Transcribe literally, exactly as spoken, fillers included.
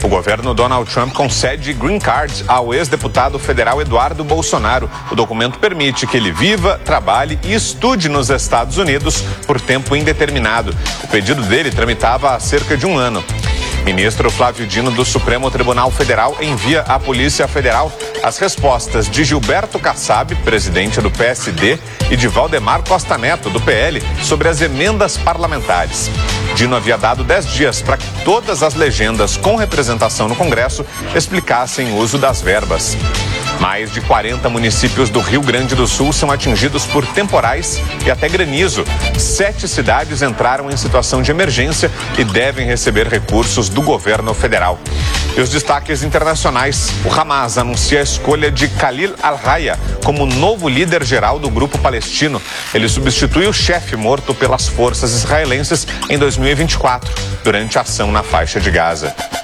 O governo Donald Trump concede green card ao ex-deputado federal Eduardo Bolsonaro. O documento permite que ele viva, trabalhe e estude nos Estados Unidos por tempo indeterminado. O pedido dele tramitava há cerca de um ano. Ministro Flávio Dino do Supremo Tribunal Federal envia à Polícia Federal as respostas de Gilberto Kassab, presidente do P S D, e de Valdemar Costa Neto, do P L, sobre as emendas parlamentares. Dino havia dado dez dias para que todas as legendas com representação no Congresso explicassem o uso das verbas. Mais de quarenta municípios do Rio Grande do Sul são atingidos por temporais e até granizo. Sete cidades entraram em situação de emergência e devem receber recursos do governo federal. E os destaques internacionais. O Hamas anuncia a escolha de Khalil al-Hayya como novo líder geral do grupo palestino. Ele substitui o chefe morto pelas forças israelenses em dois mil e vinte e quatro, durante a ação na faixa de Gaza.